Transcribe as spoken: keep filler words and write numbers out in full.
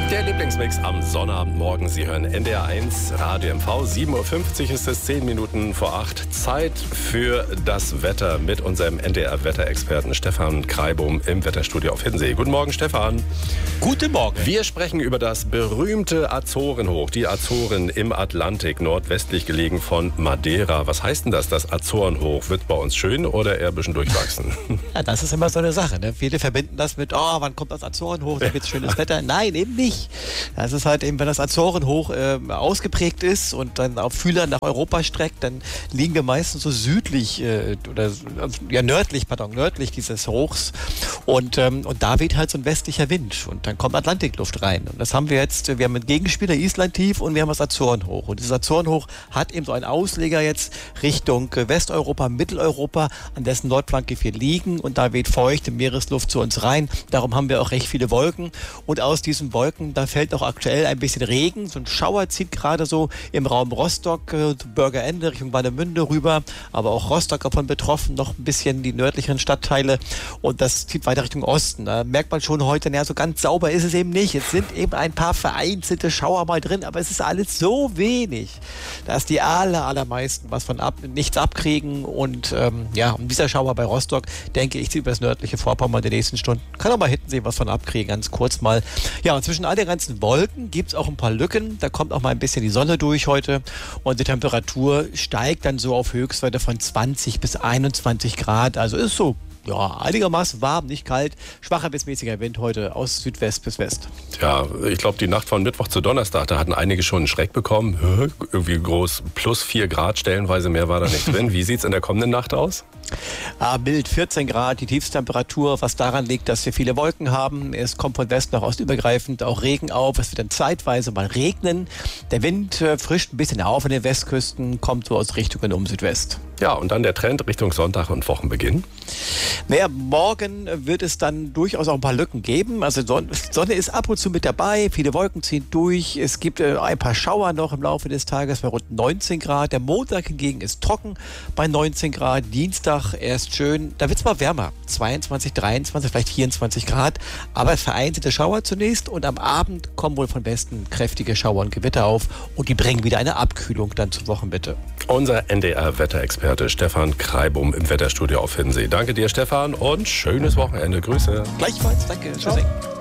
Der Lieblingsmix am Sonnabendmorgen. Sie hören N D R eins Radio M V. sieben Uhr fünfzig ist es, zehn Minuten vor acht. Zeit für das Wetter mit unserem N D R-Wetterexperten Stefan Kreibum im Wetterstudio auf Hiddensee. Guten Morgen, Stefan. Guten Morgen. Wir sprechen über das berühmte Azorenhoch. Die Azoren im Atlantik, nordwestlich gelegen von Madeira. Was heißt denn das, das Azorenhoch? Wird bei uns schön oder eher ein bisschen durchwachsen? Ja, das ist immer so eine Sache. Ne? Viele verbinden das mit, oh, wann kommt das Azorenhoch, da gibt's schönes Wetter. Nein, eben nicht. Das ist halt eben, wenn das Azorenhoch äh, ausgeprägt ist und dann auf Fühlern nach Europa streckt, dann liegen wir meistens so südlich äh, oder ja nördlich, pardon, nördlich dieses Hochs und, ähm, und da weht halt so ein westlicher Wind und dann kommt Atlantikluft rein. Und das haben wir jetzt, wir haben einen Gegenspieler Island tief und wir haben das Azorenhoch. Und dieses Azorenhoch hat eben so einen Ausleger jetzt Richtung Westeuropa, Mitteleuropa, an dessen Nordflanke wir liegen und da weht feuchte Meeresluft zu uns rein. Darum haben wir auch recht viele Wolken und aus diesen Wolken, da fällt auch aktuell ein bisschen Regen. So ein Schauer zieht gerade so im Raum Rostock, äh, Bürger Ende Richtung Warnemünde rüber, aber auch Rostock davon betroffen, noch ein bisschen die nördlicheren Stadtteile und das zieht weiter Richtung Osten. Da merkt man schon heute, naja, so ganz sauber ist es eben nicht. Es sind eben ein paar vereinzelte Schauer mal drin, aber es ist alles so wenig, dass die aller, allermeisten was von ab, nichts abkriegen und ähm, ja, und dieser Schauer bei Rostock, denke ich, zieht über das nördliche Vorpommern in den nächsten Stunden. Kann auch mal hinten sehen, was von abkriegen, ganz kurz mal. Ja, und zwischen all den ganzen Wolken gibt es auch ein paar Lücken. Da kommt auch mal ein bisschen die Sonne durch heute. Und die Temperatur steigt dann so auf Höchstwerte von zwanzig bis einundzwanzig Grad. Also ist so, ja, einigermaßen warm, nicht kalt. Schwacher bis mäßiger Wind heute aus Südwest bis West. Ja, ich glaube, die Nacht von Mittwoch zu Donnerstag, da hatten einige schon einen Schreck bekommen. Hö, irgendwie groß, plus vier Grad, stellenweise mehr war da nicht drin. Wie sieht es in der kommenden Nacht aus? Ah, mild, vierzehn Grad, die Tiefstemperatur, was daran liegt, dass wir viele Wolken haben. Es kommt von West nach Ost übergreifend auch Regen auf. Es wird dann zeitweise mal regnen. Der Wind äh, frischt ein bisschen auf in den Westküsten, kommt so aus Richtungen um Südwest. Ja, und dann der Trend Richtung Sonntag und Wochenbeginn. Naja, morgen wird es dann durchaus auch ein paar Lücken geben. Also Sonne ist ab und zu mit dabei, viele Wolken ziehen durch. Es gibt äh, ein paar Schauer noch im Laufe des Tages bei rund neunzehn Grad. Der Montag hingegen ist trocken bei neunzehn Grad. Dienstag erst schön, da wird es mal wärmer. zweiundzwanzig, dreiundzwanzig, vielleicht vierundzwanzig Grad. Aber vereinzelte Schauer zunächst und am Abend kommen wohl von Westen kräftige Schauer und Gewitter auf und die bringen wieder eine Abkühlung dann zur Wochenmitte. Unser N D R-Wetterexperte Stefan Kreibum im Wetterstudio auf Hiddensee. Danke dir, Stefan, und schönes Wochenende. Grüße. Gleichfalls, danke. Tschüss.